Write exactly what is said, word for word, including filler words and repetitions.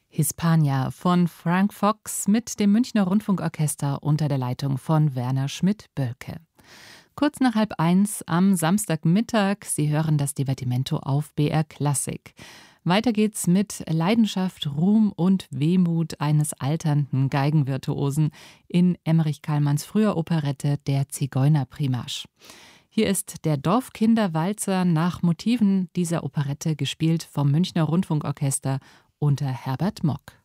Hispania von Frank Fox mit dem Münchner Rundfunkorchester unter der Leitung von Werner Schmidt-Bölke. Kurz nach halb eins am Samstagmittag, Sie hören das Divertimento auf B R Klassik. Weiter geht's mit Leidenschaft, Ruhm und Wehmut eines alternden Geigenvirtuosen in Emmerich Kallmanns früher Operette Der Zigeunerprimasch. Hier ist der Dorfkinderwalzer nach Motiven dieser Operette gespielt vom Münchner Rundfunkorchester unter Herbert Mock.